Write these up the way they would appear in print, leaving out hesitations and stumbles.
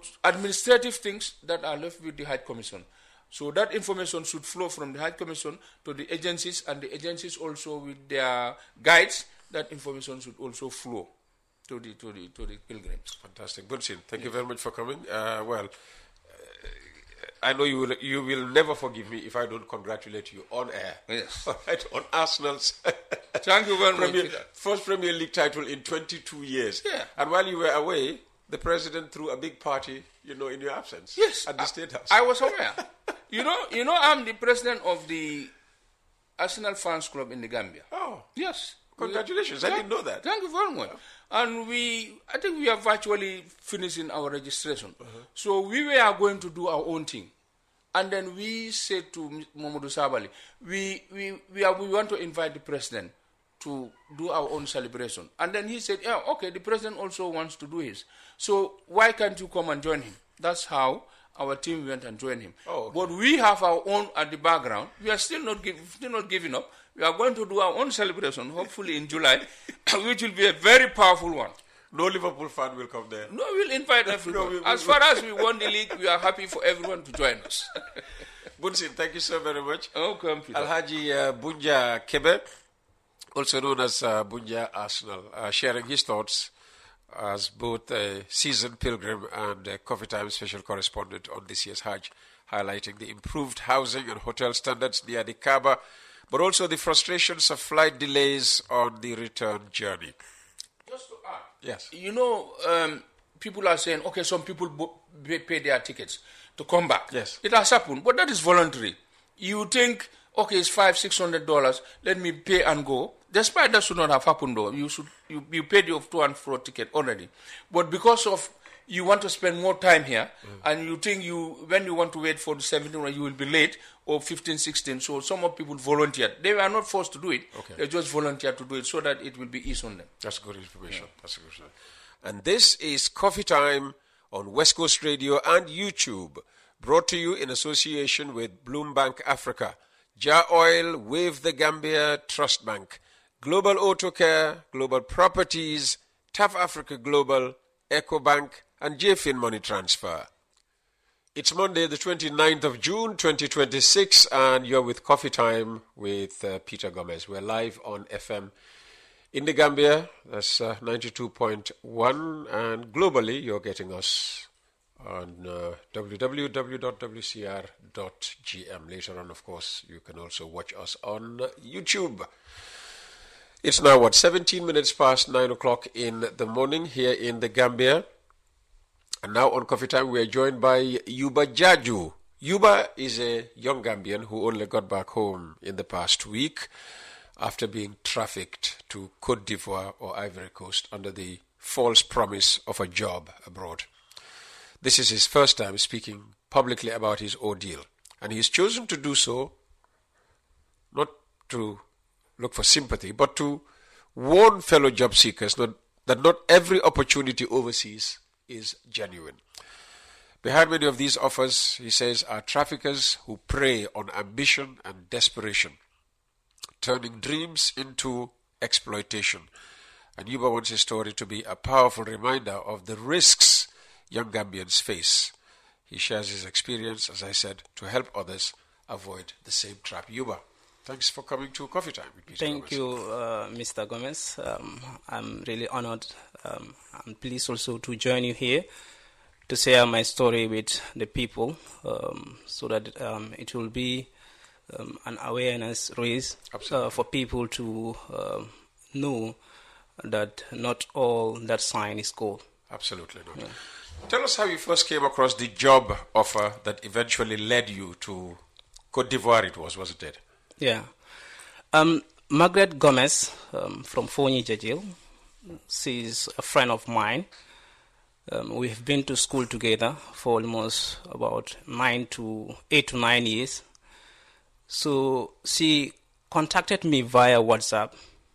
administrative things that are left with the Hajj Commission. So that information should flow from the Hajj Commission to the agencies, and the agencies also with their guides, that information should also flow to the pilgrims. Fantastic. Bunsin, thank you very much for coming. I know you will never forgive me if I don't congratulate you on air. Yes. Right, on Arsenal's Thank you very much. first Premier League title in 22 years. Yeah. And while you were away, the president threw a big party, in your absence. Yes. At the State House. I was aware. I'm the president of the Arsenal Fans Club in the Gambia. Oh. Yes. Congratulations. I didn't know that. Thank you very much. And I think we are virtually finishing our registration. So we were going to do our own thing. And then we said to Mamadou Sabali, we want to invite the president to do our own celebration. And then he said, yeah, okay, the president also wants to do his. So why can't you come and join him? That's how our team went and joined him. Oh, okay. But we have our own at the background. We are still not giving up. We are going to do our own celebration, hopefully in July, which will be a very powerful one. No Liverpool fan will come there. No, we'll invite everyone. As far as we won the league, we are happy for everyone to join us. Bunsin, thank you so very much. Welcome, Peter. Alhaji Bunja Kebe, also known as Bunja Arsenal, sharing his thoughts as both a seasoned pilgrim and a Coffee Time special correspondent on this year's Hajj, highlighting the improved housing and hotel standards near the Kaaba, but also the frustrations of flight delays on the return journey. Just to add, yes, people are saying, okay, some people pay their tickets to come back. Yes, it has happened, but that is voluntary. You think, okay, it's $500-600, let me pay and go. Despite that should not have happened though. You paid your to and fro ticket already, but because of you want to spend more time here, and you think when you want to wait for the 17, you will be late, or 15, 16. So some of people volunteered. They were not forced to do it. Okay. They just volunteered to do it so that it will be easy on them. That's good information. Yeah. That's good information. And this is Coffee Time on West Coast Radio and YouTube, brought to you in association with Bloombank Africa, Jar Oil, Wave the Gambia, Trust Bank, Global Auto Care, Global Properties, TAF Africa Global, EcoBank, and JFIN Money Transfer. It's Monday, the 29th of June, 2026, and you're with Coffee Time with Peter Gomez. We're live on FM in the Gambia, that's 92.1, and globally you're getting us on www.wcr.gm. Later on, of course, you can also watch us on YouTube. It's now, 17 minutes past 9 o'clock in the morning here in the Gambia. And now on Coffee Time, we are joined by Yuba Jaju. Yuba is a young Gambian who only got back home in the past week after being trafficked to Cote d'Ivoire or Ivory Coast under the false promise of a job abroad. This is his first time speaking publicly about his ordeal, and he's chosen to do so not to look for sympathy, but to warn fellow job seekers that not every opportunity overseas is genuine. Behind many of these offers, he says, are traffickers who prey on ambition and desperation, turning dreams into exploitation. And Yuba wants his story to be a powerful reminder of the risks young Gambians face. He shares his experience, as I said, to help others avoid the same trap. Yuba, thanks for coming to Coffee Time with Peter Thank you, Mr. Gomez. I'm really honored. I'm pleased also to join you here to share my story with the people so that it will be an awareness raise for people to know that not all that sign is gold. Absolutely not. Yeah. Tell us how you first came across the job offer that eventually led you to Cote d'Ivoire, wasn't it? Yeah. Margaret Gomez from Fonyi Jajil, she's a friend of mine. We've been to school together for almost about 8 to 9 years. So she contacted me via WhatsApp,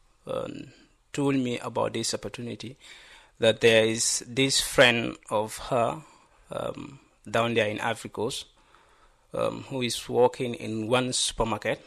told me about this opportunity, that there is this friend of her down there in Ivory Coast who is working in one supermarket.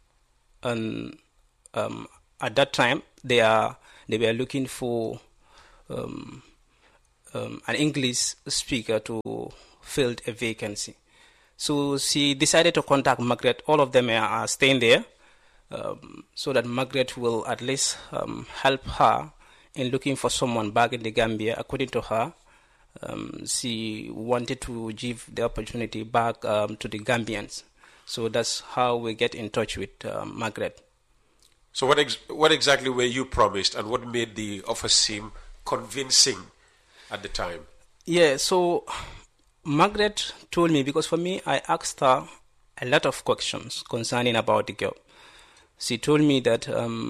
And at that time, they were looking for an English speaker to fill a vacancy. So she decided to contact Margaret. All of them are staying there, so that Margaret will at least help her in looking for someone back in the Gambia. According to her, she wanted to give the opportunity back to the Gambians. So that's how we get in touch with Margaret. So what exactly were you promised, and what made the offer seem convincing at the time? Yeah, so Margaret told me, because for me, I asked her a lot of questions concerning about the job. She told me that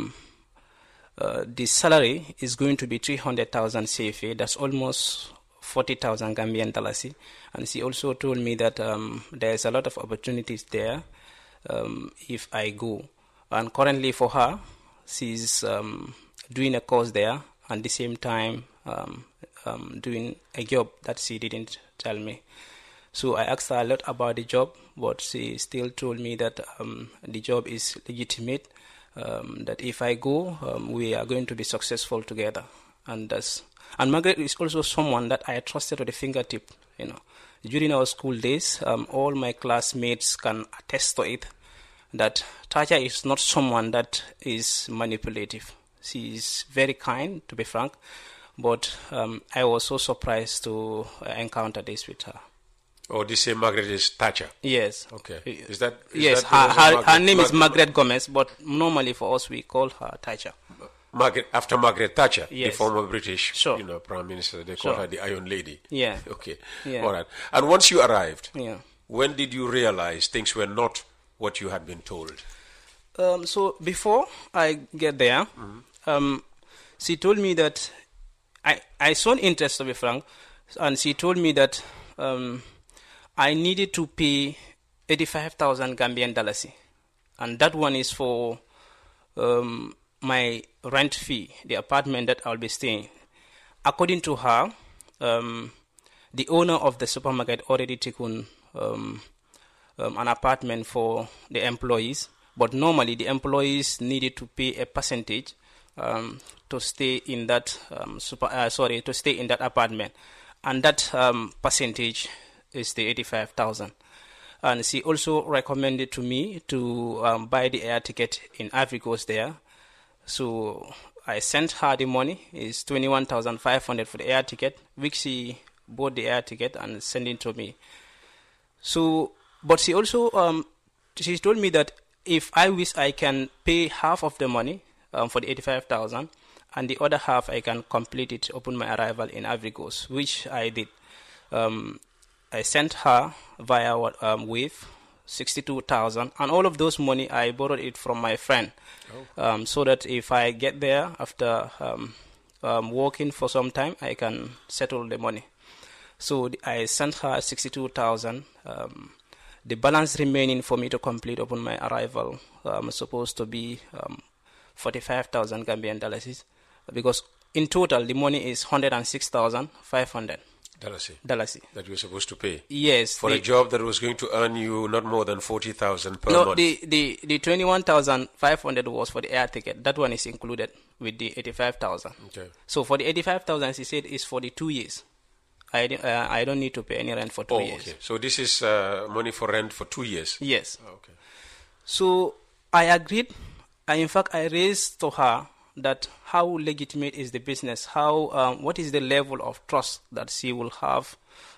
the salary is going to be 300,000 CFA. That's almost 40,000 Gambian dollars. And she also told me that there's a lot of opportunities there if I go. And currently for her, she's doing a course there, and at the same time doing a job that she didn't tell me. So I asked her a lot about the job, but she still told me that the job is legitimate, that if I go, we are going to be successful together. And Margaret is also someone that I trusted to the fingertip. During our school days, all my classmates can attest to it, that Taja is not someone that is manipulative. She is very kind, to be frank, but I was so surprised to encounter this with her. Oh, this same Margaret is Thatcher? Yes. Okay. Yes, her name is Margaret Gomez, but normally for us we call her Thatcher. After Margaret Thatcher, yes. The former British Prime Minister, they call her the Iron Lady. Yeah. Okay. Yeah. All right. And once you arrived, yeah. when did you realize things were not what you had been told? So before I get there, she told me that I saw an interest, to be frank, and she told me that I needed to pay 85,000 Gambian dollars, and that one is for my rent fee, the apartment that I'll be staying. According to her, the owner of the supermarket already taken an apartment for the employees, but normally the employees needed to pay a percentage to stay in that to stay in that apartment, and that percentage is the 85,000. And she also recommended to me to buy the air ticket in Ivory Coast there. So I sent her the money. It's 21,500 for the air ticket, which she bought the air ticket and sent it to me. So, but she also she told me that if I wish, I can pay half of the money for the 85,000, and the other half I can complete it upon my arrival in Ivory Coast, which I did. I sent her via Wave 62,000, and all of those money I borrowed it from my friend, so that if I get there after working for some time, I can settle the money. So I sent her 62,000. The balance remaining for me to complete upon my arrival supposed to be 45,000 Gambian dollars, because in total the money is 106,500 dollars that you were supposed to pay. Yes, for a job that was going to earn you not more than 40,000 per month. No, the 21,500 was for the air ticket. That one is included with the 85,000. Okay. So for the 85,000, she said is for the 2 years. I don't need to pay any rent for 2 years. Okay. So this is money for rent for 2 years. Yes. Okay. So I agreed. In fact, I raised to her that how legitimate is the business, what is the level of trust that she will have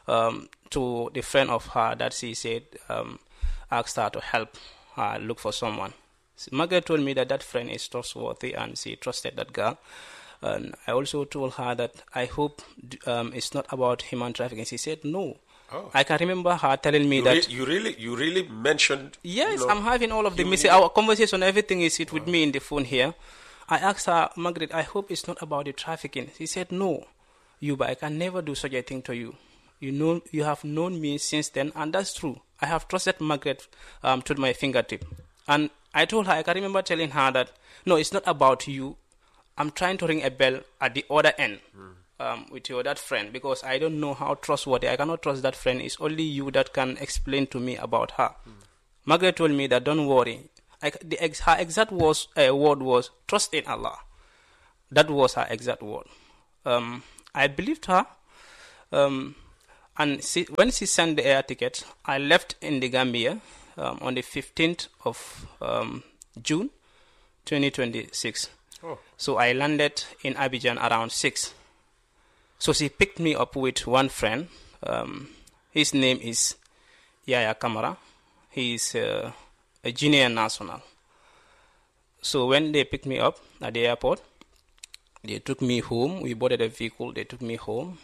to the friend of her that she said asked her to help her look for someone. Margaret told me that friend is trustworthy, and she trusted that girl. And I also told her that I hope it's not about human trafficking. She said no. Oh. I can remember her telling me that you really mentioned. Yes, I'm having all of the message. Our conversation, everything is with me in the phone here. I asked her, Margaret, I hope it's not about the trafficking. She said, no, Yuba, I can never do such a thing to you. You have known me since then, and that's true. I have trusted Margaret to my fingertip. And I told her, I can remember telling her that, no, it's not about you. I'm trying to ring a bell at the other end with your that friend, because I don't know how trustworthy. I cannot trust that friend. It's only you that can explain to me about her. Margaret told me that, don't worry. Her exact word was, trust in Allah. That was her exact word. I believed her, And when she sent the air ticket, I left in the Gambia on the 15th of June 2026. Oh. So I landed in Abidjan around 6. So she picked me up with one friend. His name is Yaya Kamara. He is a Guinean national. So when they picked me up at the airport, they took me home. We boarded a vehicle. They took me home.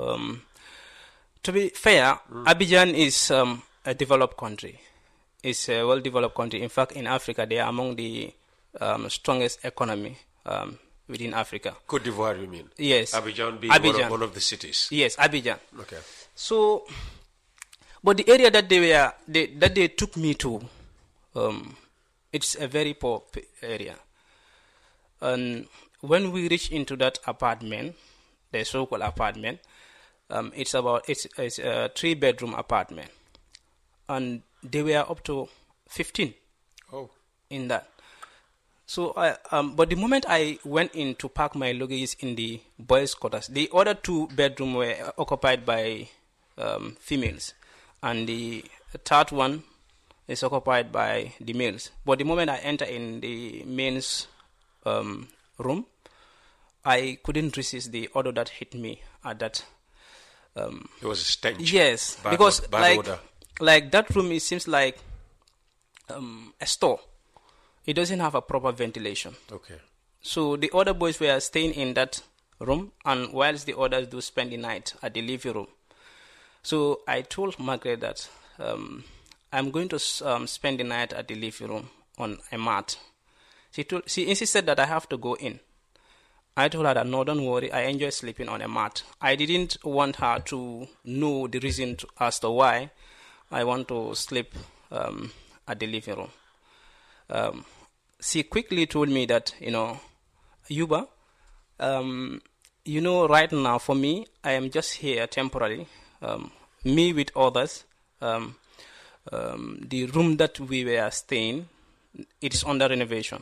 To be fair, Abidjan is a developed country. It's a well-developed country. In fact, in Africa, they are among the strongest economy within Africa. Cote d'Ivoire, you mean? Yes. Abidjan being Abidjan. One of the cities. Yes, Abidjan. Okay. So, but the area that they took me to, it's a very poor area. And when we reached into that apartment, the so-called apartment, it's a 3-bedroom apartment, and they were up to 15 in that. So, but the moment I went in to pack my luggage in the boys' quarters, the other 2 bedrooms were occupied by females, and the third one is occupied by the males. But the moment I enter in the men's room, I couldn't resist the odor that hit me at that. It was a stench. Yes, Bad because odor. like that room, it seems like a store. It doesn't have a proper ventilation. Okay. So the other boys were staying in that room, and whilst the others do spend the night at the living room. So I told Margaret that I'm going to spend the night at the living room on a mat. She insisted that I have to go in. I told her that no, don't worry, I enjoy sleeping on a mat. I didn't want her to know the reason as to why I want to sleep at the living room. She quickly told me that, Yuba, right now for me, I am just here temporarily, me with others. The room that we were staying, it is under renovation.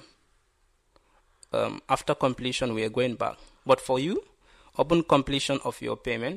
After completion, we are going back. But for you, upon completion of your payment,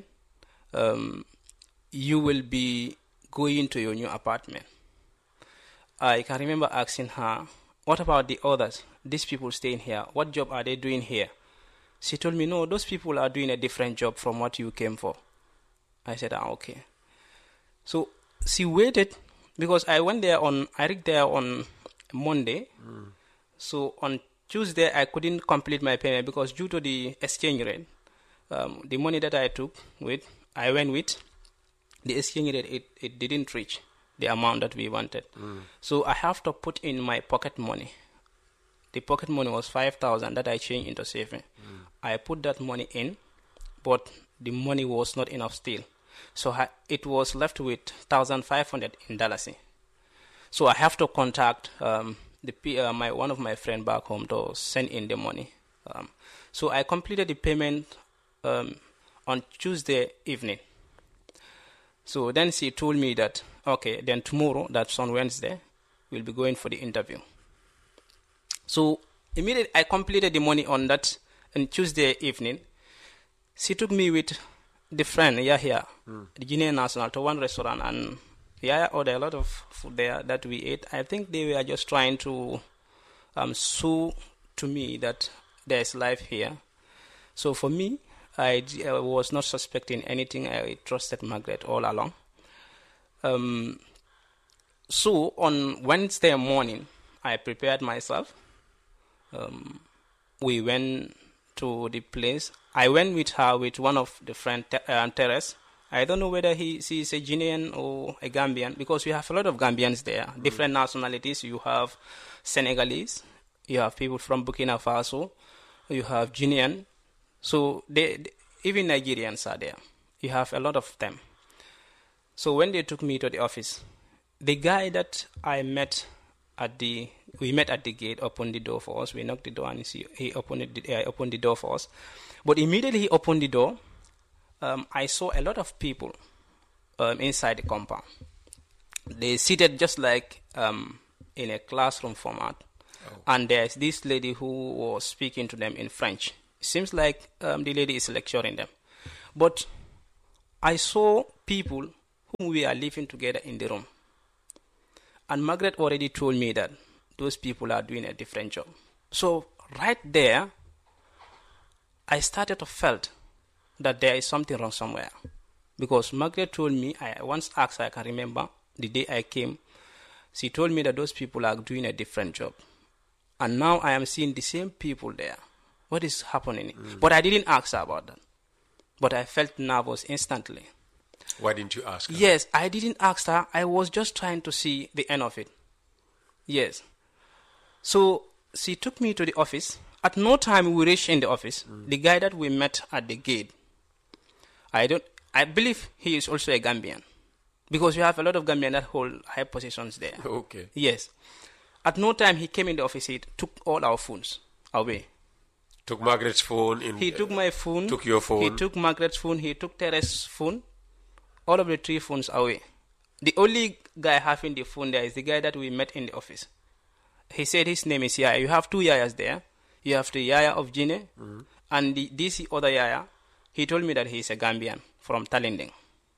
you will be going to your new apartment. I can remember asking her, what about the others? These people staying here, what job are they doing here? She told me, no, those people are doing a different job from what you came for. I said, okay. So she waited, because I reached there on Monday. So on Tuesday, I couldn't complete my payment because due to the exchange rate, the money that I went with, the exchange rate, it didn't reach the amount that we wanted. So I have to put in my pocket money. The pocket money was 5,000 that I changed into saving. I put that money in, but the money was not enough still. So it was left with $1,500 in Dallas. So I have to contact one of my friends back home to send in the money. So I completed the payment on Tuesday evening. So then she told me that, okay, then tomorrow, that's on Wednesday, we'll be going for the interview. So immediately I completed the money on Tuesday evening. She took me with the friend Yahya, the Guinean national, to one restaurant, and Yahya ordered a lot of food there that we ate. I think they were just trying to show to me that there's life here. So for me, I was not suspecting anything. I trusted Margaret all along. So on Wednesday morning, I prepared myself. We went to the place. I went with her with one of the friends, Teres. I don't know whether she's a Guinean or a Gambian, because we have a lot of Gambians there, different nationalities. You have Senegalese, you have people from Burkina Faso, you have Guinean. So even Nigerians are there. You have a lot of them. So when they took me to the office, the guy that I met we met at the gate, opened the door for us. We knocked the door and he opened the door for us. But immediately he opened the door, I saw a lot of people inside the compound. They seated just like in a classroom format. And there's this lady who was speaking to them in French. It seems like the lady is lecturing them. But I saw people whom we are living together in the room. And Margaret already told me that those people are doing a different job. So right there, I started to felt that there is something wrong somewhere. Because Margaret told me, I once asked her, I can remember, the day I came, she told me that those people are doing a different job. And now I am seeing the same people there. What is happening? But I didn't ask her about that. But I felt nervous instantly. Why didn't you ask her? Yes, I didn't ask her. I was just trying to see the end of it. Yes. So she took me to the office. At no time we reached in the office. The guy that we met at the gate, I believe he is also a Gambian. Because we have a lot of Gambians that hold high positions there. Okay. Yes. At no time he came in the office. He took all our phones away. Took Margaret's phone. He took my phone. Took your phone. He took Margaret's phone. He took Teresa's phone. All of the 3 phones away. The only guy having the phone there is the guy that we met in the office. He said his name is Yaya. You have 2 Yayas there. You have the Yaya of Guinea and the DC other Yaya. He told me that he is a Gambian from Talinding.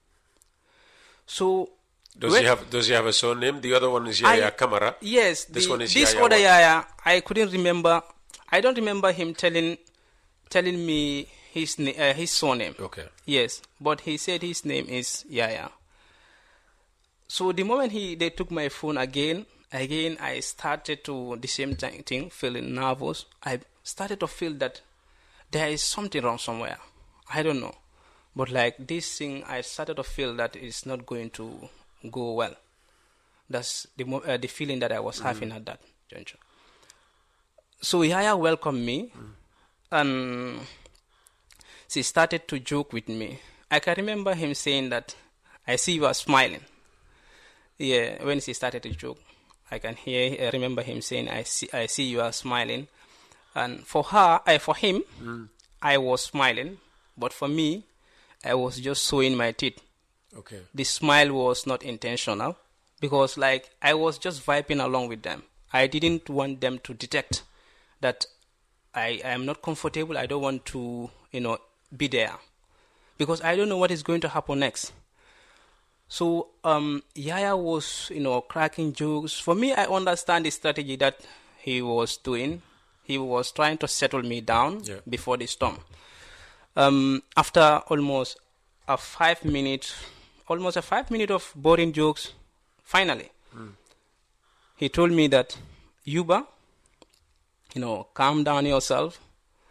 So does he have a surname? The other one is Yaya Kamara. Yes. This one is this Yaya. Other Yaya, I couldn't remember. I don't remember him telling me his surname. Okay. Yes, but he said his name is Yaya. So the moment they took my phone again, I started to the same thing, feeling nervous. I started to feel that there is something wrong somewhere. I don't know, but like this thing, I started to feel that it's not going to go well. That's the feeling that I was having at that juncture. So Yaya welcomed me, and she started to joke with me. I can remember him saying that, I see you are smiling. Yeah, when she started to joke, I remember him saying, I see you are smiling. And for him, I was smiling, but for me, I was just showing my teeth. Okay. The smile was not intentional, because like I was just vibing along with them. I didn't want them to detect that I am not comfortable. I don't want to, be there, because I don't know what is going to happen next. So Yaya was, cracking jokes. For me, I understand the strategy that he was doing. He was trying to settle me down before the storm. After almost a 5 minute of boring jokes, finally, he told me that, Yuba, calm down yourself.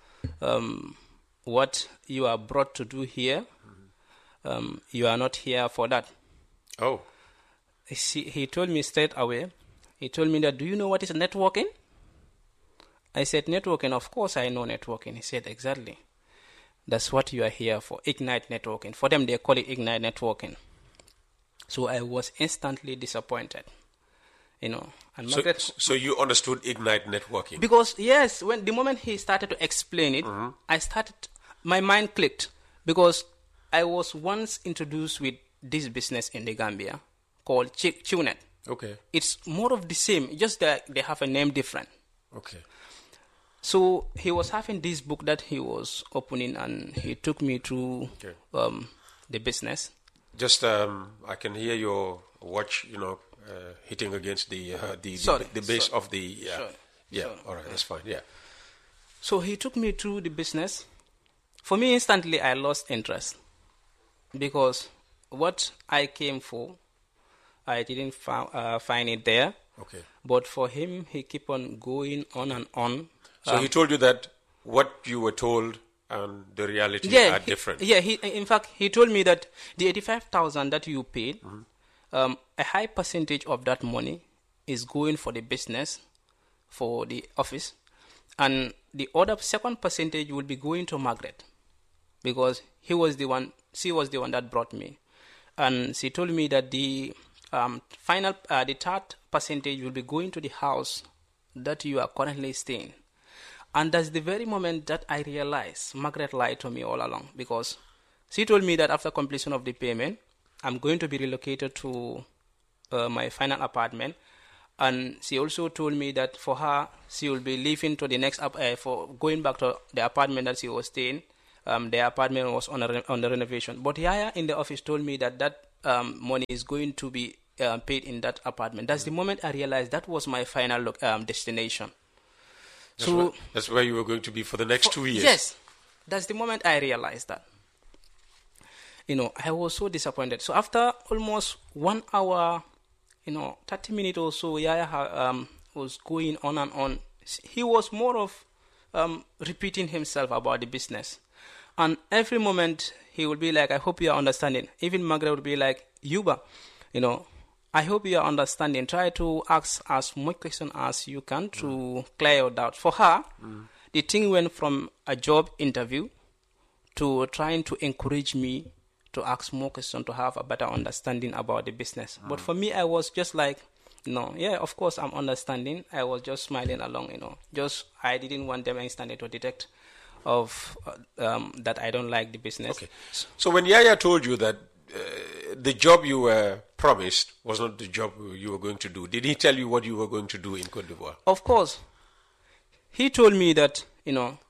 What you are brought to do here, you are not here for that. Oh. He told me straight away. He told me that, do you know what is networking? I said, networking, of course I know networking. He said, exactly. That's what you are here for, Ignite networking. For them, they call it Ignite networking. So I was instantly disappointed, And Margaret, so you understood Ignite networking? Because, yes, when the moment he started to explain it, my mind clicked, because I was once introduced with this business in the Gambia called TuneNet. Okay. It's more of the same, just that they have a name different. Okay. So he was having this book that he was opening, and he took me to the business. Just I can hear your watch, hitting against the base of the. Sure. Yeah. All right. That's fine. Yeah. So he took me through the business. For me, instantly, I lost interest, because what I came for, I didn't find it there. Okay. But for him, he kept on going on and on. So he told you that what you were told and the reality are different. In fact, he told me that the 85,000 that you paid, a high percentage of that money is going for the business, for the office, and the other second percentage will be going to Margaret, because she was the one that brought me, and she told me that the third percentage will be going to the house that you are currently staying. And that's the very moment that I realized Margaret lied to me all along, because she told me that after completion of the payment, I'm going to be relocated to my final apartment. And she also told me that for her, she will be leaving to the next for going back to the apartment that she was staying their apartment was on the renovation. But Yaya in the office told me that money is going to be paid in that apartment. That's the moment I realized that was my final destination. That's where you were going to be for the next 2 years. Yes, that's the moment I realized that. I was so disappointed. So after almost 1 hour, 30 minutes or so, Yaya was going on and on. He was more of repeating himself about the business. And every moment he would be like, I hope you are understanding. Even Margaret would be like, Yuba, I hope you are understanding. Try to ask as much questions as you can to clear your doubts. For her, the thing went from a job interview to trying to encourage me to ask more questions to have a better understanding about the business. But for me, I was just like, of course I'm understanding. I was just smiling along, I didn't want them instantly to detect of that I don't like the business. Okay. So when Yaya told you that the job you were promised was not the job you were going to do, did he tell you what you were going to do in Cote d'Ivoire? Of course. He told me that,